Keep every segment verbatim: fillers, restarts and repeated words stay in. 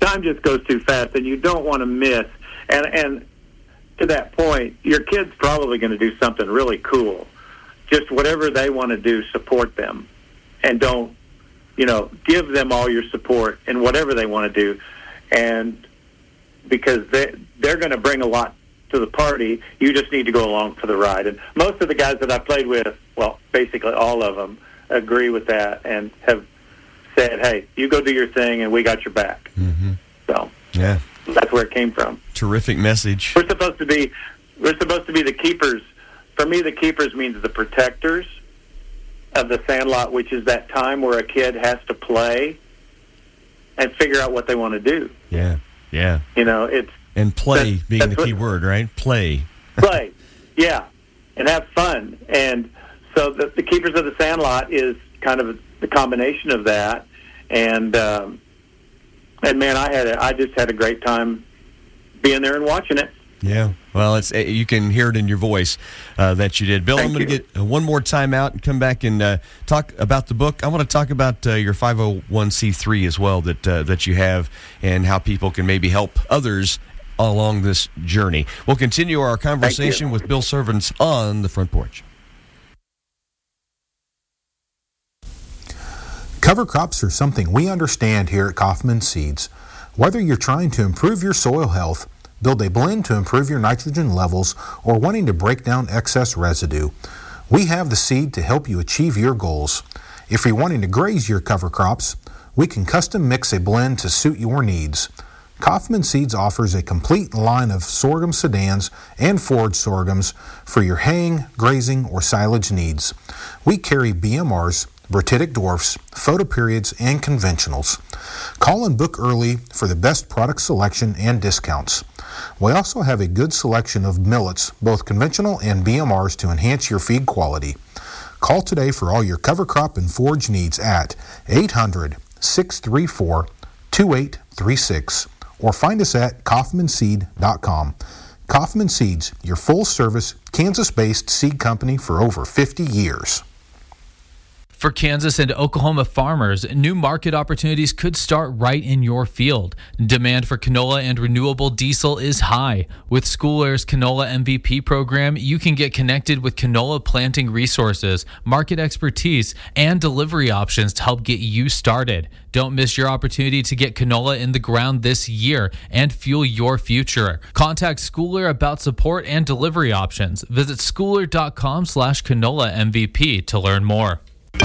time just goes too fast, and you don't want to miss. And and to that point, your kid's probably going to do something really cool. Just whatever they want to do, support them, and don't, you know, give them all your support in whatever they want to do, and because they they're going to bring a lot to the party. You just need to go along for the ride. And most of the guys that I played with, well, basically all of them, agree with that and have said, hey, you go do your thing and we got your back. Mm-hmm. So yeah, that's where it came from. Terrific message. We're supposed to be we're supposed to be the keepers. For me, the keepers means the protectors of the Sandlot, which is that time where a kid has to play and figure out what they want to do. Yeah, yeah. You know, it's And play that's, being that's the key what, word, right? Play. Play, yeah, and have fun. And so the, the Keepers of the Sandlot is kind of the combination of that. And um, and man, I had a, I just had a great time being there and watching it. Yeah, well, it's you can hear it in your voice uh, that you did. Bill, Thank I'm going to you. get uh, one more time out and come back and uh, talk about the book. I want to talk about uh, your five oh one c three as well that uh, that you have and how people can maybe help others along this journey. We'll continue our conversation with Bill Servants on the front porch. Cover crops are something we understand here at Kaufman Seeds. Whether you're trying to improve your soil health, build a blend to improve your nitrogen levels, or wanting to break down excess residue, we have the seed to help you achieve your goals. If you're wanting to graze your cover crops, we can custom mix a blend to suit your needs. Kaufman Seeds offers a complete line of sorghum sedans and forage sorghums for your haying, grazing, or silage needs. We carry B M Rs, Bratitic dwarfs, photoperiods, and conventionals. Call and book early for the best product selection and discounts. We also have a good selection of millets, both conventional and B M Rs, to enhance your feed quality. Call today for all your cover crop and forage needs at eight hundred, six three four, two eight three six or find us at kaufman seed dot com. Kaufman Seeds, your full-service, Kansas-based seed company for over fifty years. For Kansas and Oklahoma farmers, new market opportunities could start right in your field. Demand for canola and renewable diesel is high. With School Air's Canola M V P program, you can get connected with canola planting resources, market expertise, and delivery options to help get you started. Don't miss your opportunity to get canola in the ground this year and fuel your future. Contact Schooler about support and delivery options. Visit schooler.com slash canola MVP to learn more.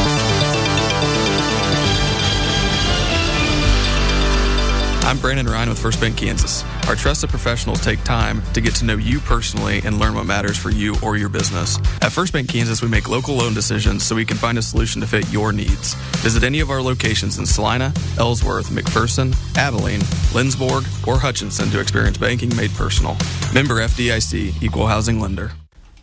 I'm Brandon Ryan with First Bank Kansas. Our trusted professionals take time to get to know you personally and learn what matters for you or your business. At First Bank Kansas, we make local loan decisions so we can find a solution to fit your needs. Visit any of our locations in Salina, Ellsworth, McPherson, Abilene, Lindsborg, or Hutchinson to experience banking made personal. Member F D I C, Equal Housing Lender.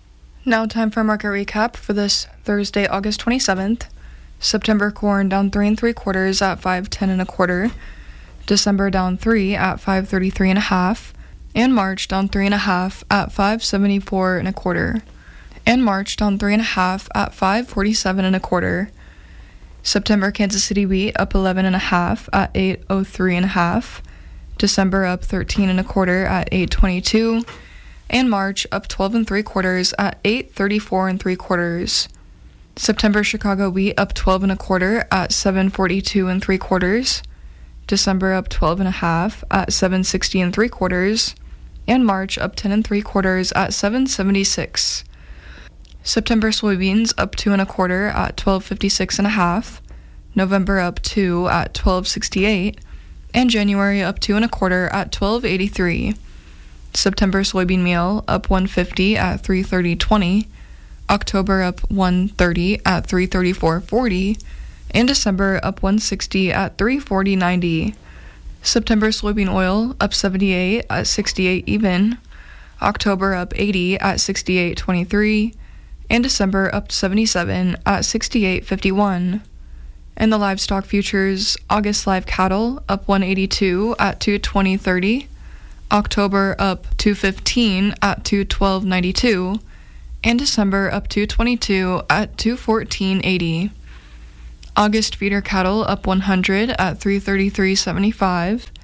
Now time for a market recap for this Thursday, August twenty-seventh. September corn down three and three quarters at five ten and a quarter. December down three at five thirty-three and a half. And March down three and a half at five seventy-four and a quarter. And March down three and a half at five forty-seven and a quarter. September Kansas City wheat up eleven and a half at eight oh three and a half. December up thirteen and a quarter at eight twenty-two. And March up twelve and three quarters at eight thirty-four and three quarters. September Chicago wheat up twelve and a quarter at seven forty-two and three quarters. December up twelve and a half at seven sixty and three quarters. And March up ten and three quarters at seven seventy-six. September soybeans up two and a quarter at twelve fifty-six and a half. November up two at twelve sixty-eight. And January up two and a quarter at twelve eighty-three. September soybean meal up one fifty at three thirty twenty. October up one thirty at three thirty-four forty. And December up one sixty at three forty ninety. September soybean oil up seventy-eight at sixty-eight even. October up eighty at sixty-eight twenty-three. And December up seventy-seven at sixty-eight fifty-one. And the livestock futures, August live cattle up one eighty-two at two twenty thirty. October up two fifteen at two twelve ninety-two. And December up two twenty-two at two fourteen eighty. August feeder cattle up one hundred at three thirty-three seventy-five.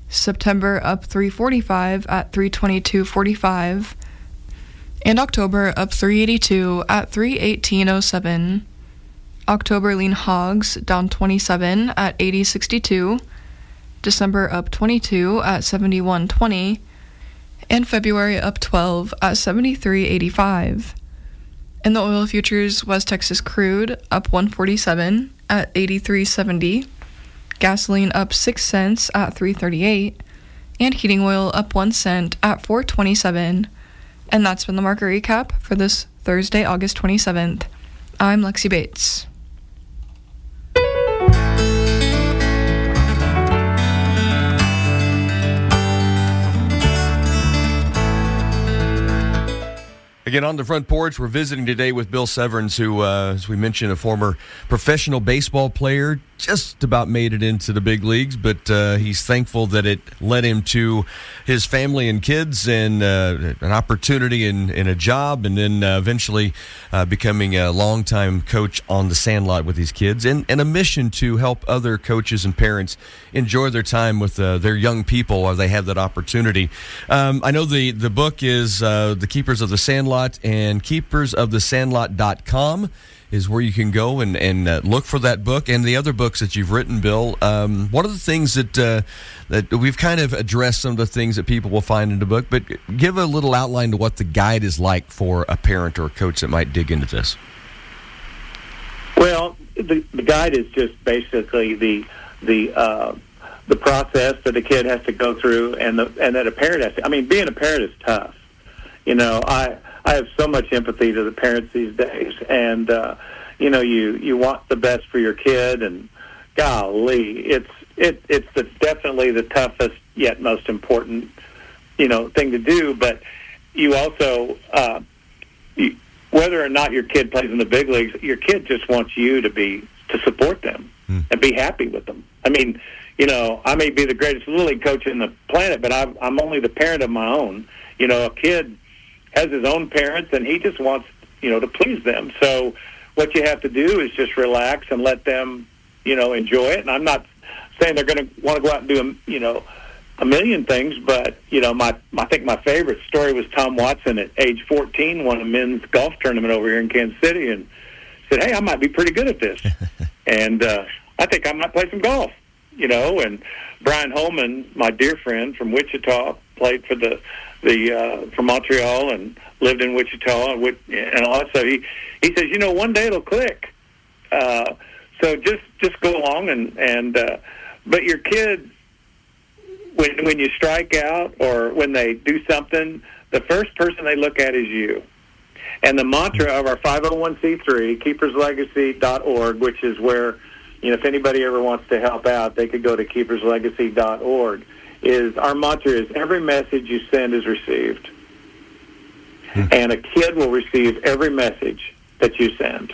September up three forty-five at three twenty-two forty-five, and October up three eighty-two at three eighteen oh seven. October lean hogs down twenty-seven at eighty sixty-two, December up twenty-two at seventy-one twenty, and February up twelve at seventy-three eighty-five. In the oil futures, West Texas crude up one forty-seven at eighty-three seventy, gasoline up six cents at three thirty-eight, and heating oil up one cent at four twenty-seven. And that's been the market recap for this Thursday, August twenty-seventh. I'm Lexi Bates. Again, on the front porch, we're visiting today with Bill Severns, who, uh, as we mentioned, a former professional baseball player, just about made it into the big leagues, but uh, he's thankful that it led him to his family and kids and uh, an opportunity in, in a job, and then uh, eventually uh, becoming a longtime coach on the Sandlot with his kids, and, and a mission to help other coaches and parents enjoy their time with uh, their young people while they have that opportunity. Um, I know the, the book is uh, The Keepers of the Sandlot, and keepers of the sandlot dot com is where you can go and, and uh, look for that book and the other books that you've written, Bill. Um, one of the things that uh, that we've kind of addressed some of the things that people will find in the book, but give a little outline to what the guide is like for a parent or a coach that might dig into this. Well, the, the guide is just basically the the uh, the process that a kid has to go through, and the and that a parent has to. I mean, being a parent is tough. You know, I. I have so much empathy to the parents these days, and uh, you know, you, you want the best for your kid, and golly, it's it it's the, definitely the toughest yet most important, you know, thing to do. But you also, uh, you, whether or not your kid plays in the big leagues, your kid just wants you to be to support them mm. and be happy with them. I mean, you know, I may be the greatest little league coach in the planet, but I'm, I'm only the parent of my own. You know, a kid has his own parents, and he just wants, you know, to please them. So what you have to do is just relax and let them, you know, enjoy it. And I'm not saying they're going to want to go out and do, a, you know, a million things, but, you know, my I think my favorite story was Tom Watson at age fourteen won a men's golf tournament over here in Kansas City and said, hey, I might be pretty good at this. and uh, I think I might play some golf, you know. And Brian Holman, my dear friend from Wichita, played for the the uh, from Montreal and lived in Wichita, and, and also he he says, you know, one day it'll click. Uh, so just just go along and and uh, but your kids, when when you strike out or when they do something, the first person they look at is you. And the mantra of our five oh one c three, keepers legacy dot org, which is where, you know, if anybody ever wants to help out, they could go to keepers legacy dot org. Is our mantra is every message you send is received. Hmm. And a kid will receive every message that you send.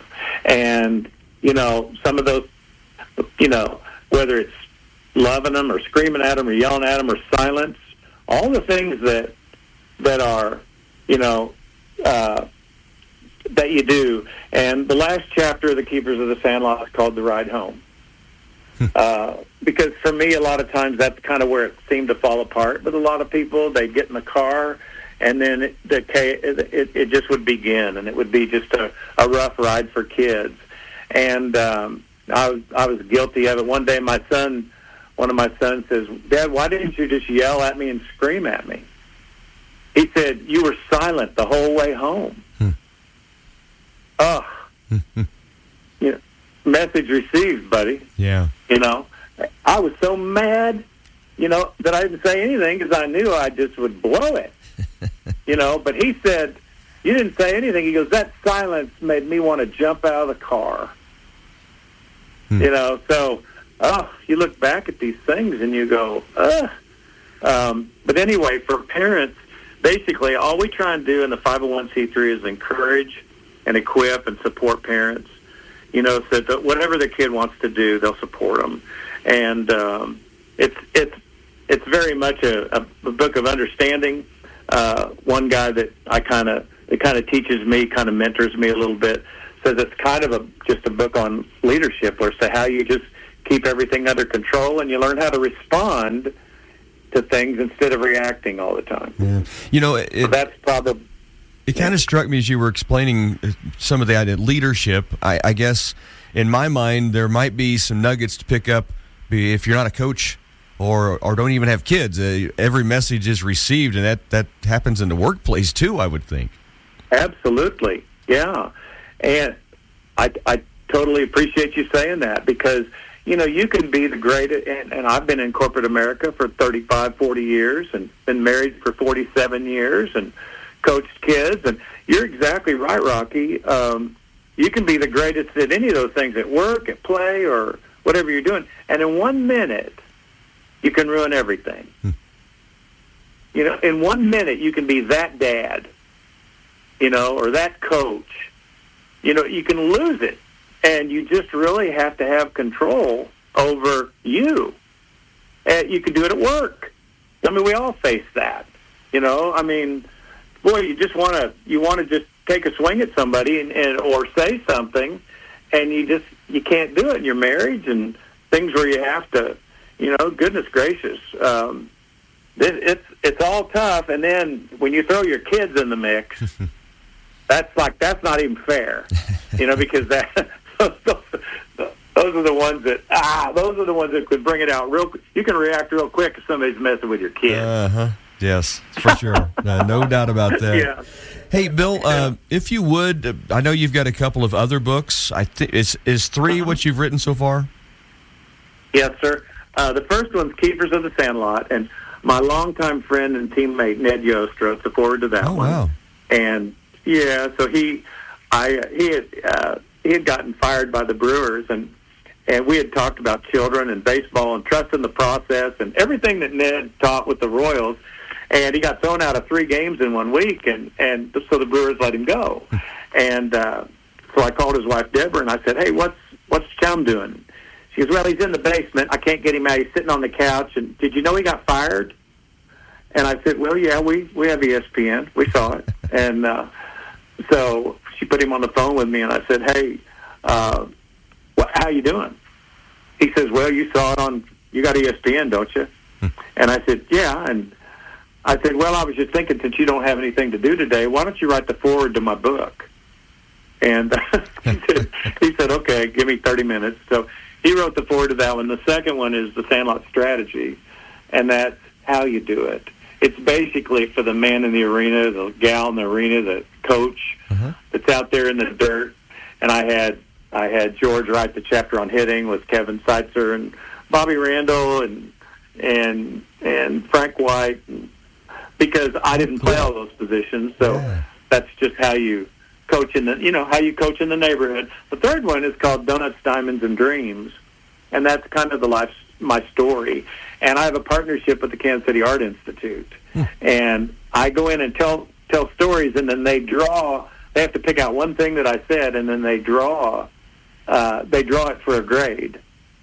And, you know, some of those, you know, whether it's loving them or screaming at them or yelling at them or silence, all the things that that are, you know, uh, that you do. And the last chapter of The Keepers of the Sandlot is called The Ride Home. Uh, because for me, a lot of times that's kind of where it seemed to fall apart. But a lot of people, they'd get in the car, and then it, the, it, it just would begin, and it would be just a, a rough ride for kids. And um, I was I was guilty of it. One day, my son, one of my sons says, Dad, why didn't you just yell at me and scream at me? He said, you were silent the whole way home. Hmm. Oh, you know, message received, buddy. Yeah. You know, I was so mad, you know, that I didn't say anything because I knew I just would blow it. You know, but he said, you didn't say anything. He goes, that silence made me want to jump out of the car. Hmm. You know, so, oh, you look back at these things and you go, ugh. Um, but anyway, for parents, basically all we try and do in the five oh one c three is encourage and equip and support parents. You know, so that whatever the kid wants to do, they'll support them. And um, it's it's it's very much a, a, a book of understanding. Uh, one guy that I kind of it kind of teaches me, kind of mentors me a little bit, says it's kind of a just a book on leadership, or so how you just keep everything under control and you learn how to respond to things instead of reacting all the time. Yeah. You know, it, so that's probably... It kind of struck me as you were explaining some of the idea leadership. I, I guess in my mind there might be some nuggets to pick up if you're not a coach or or don't even have kids. Uh, every message is received, and that, that happens in the workplace too, I would think. Absolutely, yeah. And I, I totally appreciate you saying that, because, you know, you can be the greatest, and, and I've been in corporate America for thirty-five, forty years and been married for forty-seven years and coached kids, and you're exactly right, Rocky. Um, you can be the greatest at any of those things, at work, at play, or whatever you're doing, and in one minute, you can ruin everything. Hmm. You know, in one minute, you can be that dad, you know, or that coach. You know, you can lose it, and you just really have to have control over you. And you can do it at work. I mean, we all face that, you know. I mean, boy, you just want to you want to just take a swing at somebody and, and or say something, and you just you can't do it in your marriage and things where you have to, you know, goodness gracious, um, it, it's it's all tough. And then when you throw your kids in the mix, that's like that's not even fair, you know, because that those, those, those are the ones that ah those are the ones that could bring it out real. You can react real quick if somebody's messing with your kids. Uh huh. Yes, for sure. uh, no doubt about that. Yeah. Hey, Bill, uh, if you would, uh, I know you've got a couple of other books. I think is is three what you've written so far? Yes, sir. Uh, the first one's Keepers of the Sandlot, and my longtime friend and teammate Ned Yost wrote the forward to that oh, one. Wow. And yeah, so he, I he had uh, he had gotten fired by the Brewers, and and we had talked about children and baseball and trusting the process and everything that Ned taught with the Royals. And he got thrown out of three games in one week, and, and so the Brewers let him go. And uh, so I called his wife, Deborah, and I said, hey, what's what's Chum doing? She goes, well, he's in the basement. I can't get him out. He's sitting on the couch. And did you know he got fired? And I said, well, yeah, we, we have E S P N. We saw it. And uh, so she put him on the phone with me, and I said, hey, uh, what, how you doing? He says, well, you saw it on, you got E S P N, don't you? And I said, yeah, and I said, well, I was just thinking, since you don't have anything to do today, why don't you write the foreword to my book? And he, said, he said, okay, give me thirty minutes. So he wrote the foreword to that one. The second one is the Sandlot Strategy, and that's how you do it. It's basically for the man in the arena, the gal in the arena, the coach uh-huh. that's out there in the dirt. And I had I had George write the chapter on hitting with Kevin Seitzer and Bobby Randall and and and Frank White, and, because I didn't play all those positions, so yeah. that's just how you coach in the, you know, how you coach in the neighborhood. The third one is called Donuts, Diamonds, and Dreams, and that's kind of the life, my story. And I have a partnership with the Kansas City Art Institute, hmm. and I go in and tell tell stories, and then they draw. They have to pick out one thing that I said, and then they draw. Uh, they draw it for a grade,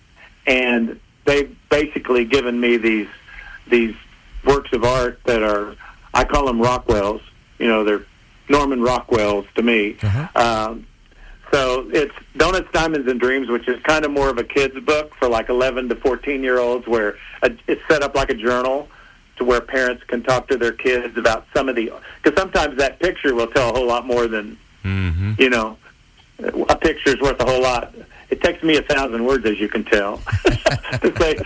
and they've basically given me these these. works of art that are, I call them Rockwells. You know, they're Norman Rockwells to me. Uh-huh. Um, so it's Donuts, Diamonds, and Dreams, which is kind of more of a kid's book for like eleven to fourteen-year-olds, where a, it's set up like a journal to where parents can talk to their kids about some of the, because sometimes that picture will tell a whole lot more than, mm-hmm. you know, a picture's worth a whole lot. It takes me a thousand words, as you can tell, to say.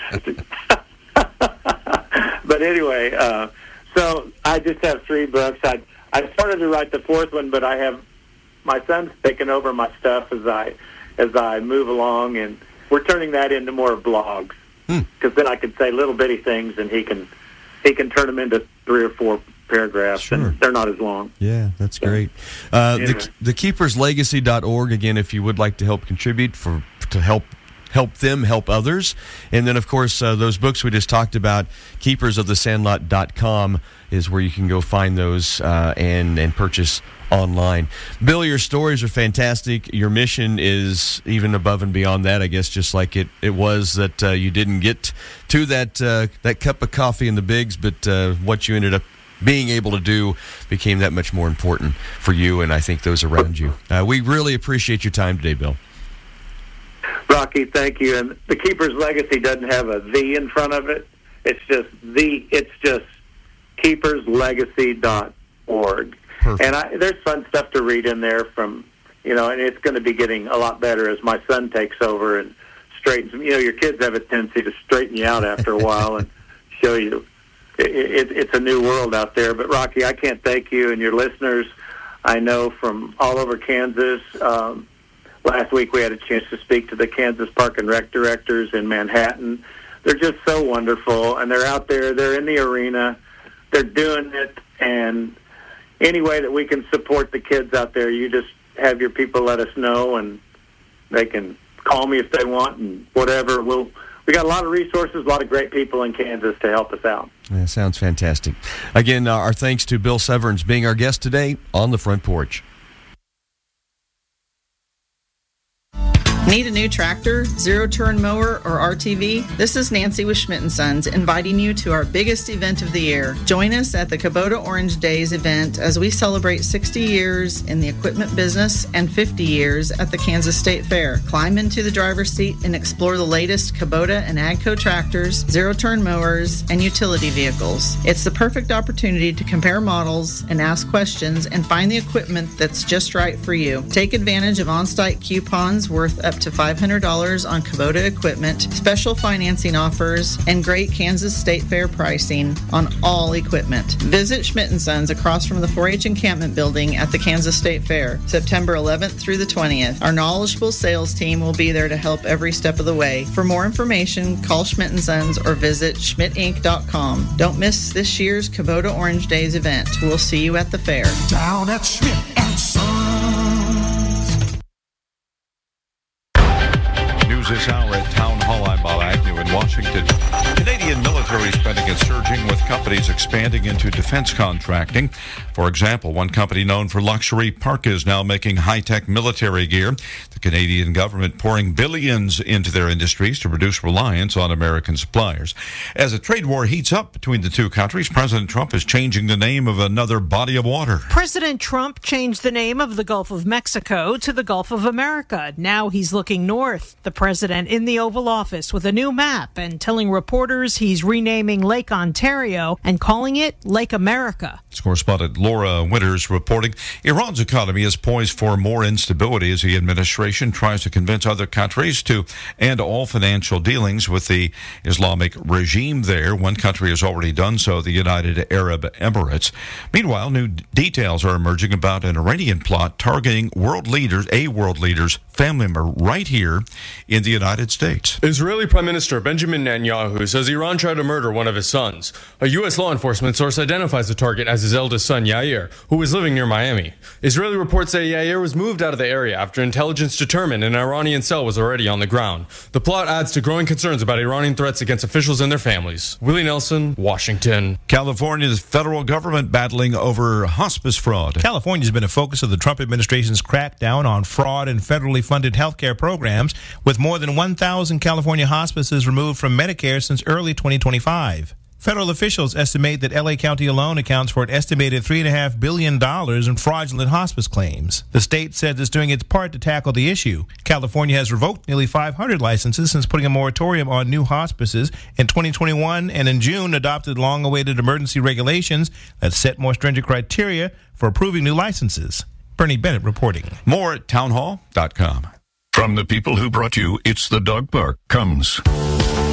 But anyway, uh, so I just have three books. I I started to write the fourth one, but I have my son's taking over my stuff as I as I move along, and we're turning that into more blogs, because hmm. then I can say little bitty things, and he can he can turn them into three or four paragraphs, sure. and they're not as long. Yeah, that's so, great. Uh, anyway. the, the keepers legacy dot org, again, if you would like to help contribute for to help. help them help others. And then, of course, uh, those books we just talked about, keepers of the sandlot dot com is where you can go find those uh, and, and purchase online. Bill, your stories are fantastic. Your mission is even above and beyond that, I guess, just like it, it was that uh, you didn't get to that, uh, that cup of coffee in the bigs, but uh, what you ended up being able to do became that much more important for you and I think those around you. Uh, we really appreciate your time today, Bill. Rocky, thank you. And the Keeper's Legacy doesn't have a V in front of it. It's just the it's just keepers legacy dot org. Perfect. And I, there's fun stuff to read in there from, you know, and it's going to be getting a lot better as my son takes over and straightens. You know, your kids have a tendency to straighten you out after a while and show you it, it, it's a new world out there. But, Rocky, I can't thank you and your listeners. I know from all over Kansas. Um, last week we had a chance to speak to the Kansas Park and Rec directors in Manhattan. They're just so wonderful, and they're out there. They're in the arena. They're doing it, and any way that we can support the kids out there, you just have your people let us know, and they can call me if they want and whatever. We'll, we got a lot of resources, a lot of great people in Kansas to help us out. Yeah, sounds fantastic. Again, uh, our thanks to Bill Severns being our guest today on The Front Porch. Need a new tractor, zero-turn mower, or R T V? This is Nancy with Schmidt and Sons inviting you to our biggest event of the year. Join us at the Kubota Orange Days event as we celebrate sixty years in the equipment business and fifty years at the Kansas State Fair. Climb into the driver's seat and explore the latest Kubota and AGCO tractors, zero-turn mowers, and utility vehicles. It's the perfect opportunity to compare models and ask questions and find the equipment that's just right for you. Take advantage of on-site coupons worth up to five hundred dollars on Kubota equipment, special financing offers, and great Kansas State Fair pricing on all equipment. Visit Schmidt and Sons across from the four H encampment building at the Kansas State Fair, September eleventh through the twentieth. Our knowledgeable sales team will be there to help every step of the way. For more information, call Schmidt and Sons or visit schmidt inc dot com. Don't miss this year's Kubota Orange Days event. We'll see you at the fair. Down at Schmidt and Sons. This hour at Town Hall. I'm Bob Agnew in Washington. Canadian military spending is surging with companies expanding into defense contracting. For example, one company known for luxury parka is now making high-tech military gear. The Canadian government pouring billions into their industries to reduce reliance on American suppliers. As a trade war heats up between the two countries, President Trump is changing the name of another body of water. President Trump changed the name of the Gulf of Mexico to the Gulf of America. Now he's looking north. The president in the Oval Office with a new map and telling reporters he's renaming Lake Ontario and calling it Lake America. It's correspondent Laura Winters reporting. Iran's economy is poised for more instability as the administration tries to convince other countries to end all financial dealings with the Islamic regime there. One country has already done so, the United Arab Emirates. Meanwhile, new d- details are emerging about an Iranian plot targeting world leaders, a world leader's family member right here in the United States. Israeli Prime Minister Benjamin Netanyahu says Iran tried to murder one of his sons. A U S law enforcement source identifies the target as his eldest son, Yair, who was living near Miami. Israeli reports say Yair was moved out of the area after intelligence determined an Iranian cell was already on the ground. The plot adds to growing concerns about Iranian threats against officials and their families. Willie Nelson, Washington. California's federal government battling over hospice fraud. California's been a focus of the Trump administration's crackdown on fraud in federally funded health care programs, with more than one thousand California hospices removed from Medicare since early twenty twenty-five. Federal officials estimate that L A County alone accounts for an estimated three point five billion dollars in fraudulent hospice claims. The state says it's doing its part to tackle the issue. California has revoked nearly five hundred licenses since putting a moratorium on new hospices in twenty twenty-one, and in June adopted long-awaited emergency regulations that set more stringent criteria for approving new licenses. Bernie Bennett reporting. More at townhall dot com. From the people who brought you It's the Dog Park comes